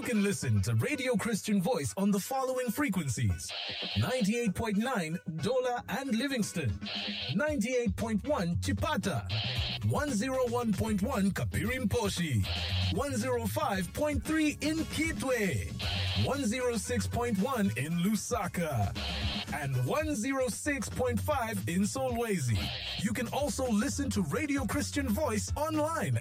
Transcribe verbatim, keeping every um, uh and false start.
can listen to Radio Christian Voice on the following frequencies: ninety-eight point nine Dola and Livingston, ninety-eight point one Chipata, one oh one point one Kapirimposhi, one oh five point three in Kitwe, one oh six point one in Lusaka, and one oh six point five in Solwezi. You can also listen to Radio Christian Voice online